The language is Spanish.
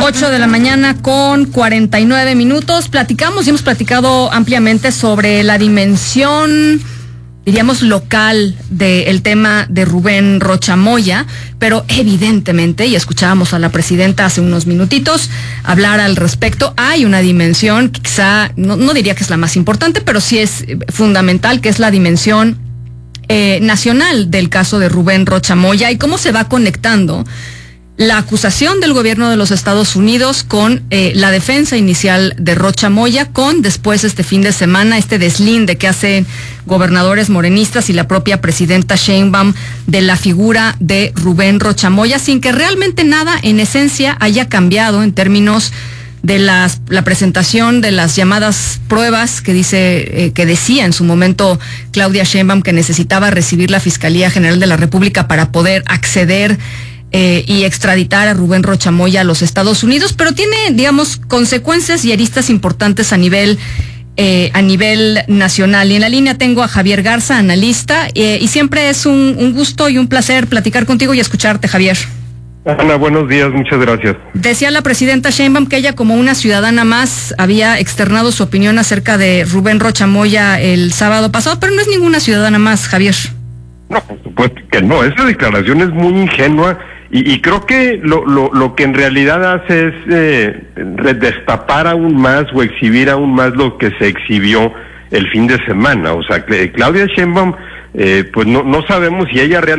8:49 a.m. Platicamos y hemos platicado ampliamente sobre la dimensión, diríamos, local del tema de Rubén Rocha Moya, pero evidentemente, y escuchábamos a la presidenta hace unos minutitos hablar al respecto, hay una dimensión que quizá, no diría que es la más importante, pero sí es fundamental, que es la dimensión nacional del caso de Rubén Rocha Moya y cómo se va conectando la acusación del gobierno de los Estados Unidos con la defensa inicial de Rocha Moya, con después este fin de semana este deslinde que hacen gobernadores morenistas y la propia presidenta Sheinbaum de la figura de Rubén Rocha Moya, sin que realmente nada en esencia haya cambiado en términos de la presentación de las llamadas pruebas que decía en su momento Claudia Sheinbaum que necesitaba recibir la Fiscalía General de la República para poder acceder y extraditar a Rubén Rocha Moya a los Estados Unidos, pero tiene, digamos, consecuencias y aristas importantes a nivel nacional. Y en la línea tengo a Javier Garza, analista, y siempre es un gusto y un placer platicar contigo y escucharte, Javier. Ana, buenos días, muchas gracias. Decía la presidenta Sheinbaum que ella, como una ciudadana más, había externado su opinión acerca de Rubén Rocha Moya el sábado pasado, pero no es ninguna ciudadana más, Javier. No, por supuesto que no, esa declaración es muy ingenua y creo que lo que en realidad hace es destapar aún más o exhibir aún más lo que se exhibió el fin de semana. O sea, Claudia Sheinbaum, pues no sabemos si ella realmente